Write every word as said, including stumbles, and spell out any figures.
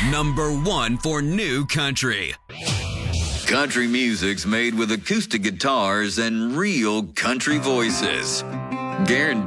Number one for new country. Country music's made with acoustic guitars and real country voices. Guaranteed.